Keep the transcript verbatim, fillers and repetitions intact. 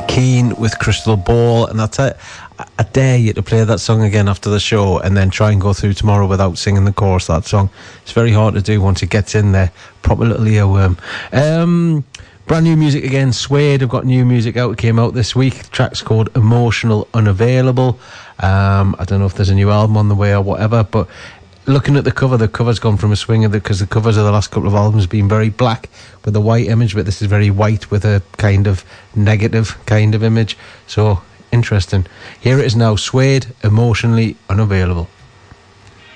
Keane with Crystal Ball, and that's it. I dare you to play that song again after the show and then try and go through tomorrow without singing the chorus of that song. It's very hard to do once it gets in there. Proper little earworm. Um, brand new music again. Suede have got new music out. It came out this week. The track's called Emotional Unavailable. Um, I don't know if there's a new album on the way or whatever, but looking at the cover, the cover's gone from a swing of the, because the covers of the last couple of albums have been very black with a white image, but this is very white with a kind of negative kind of image. So interesting. Here it is now, Suede, Emotionally Unavailable.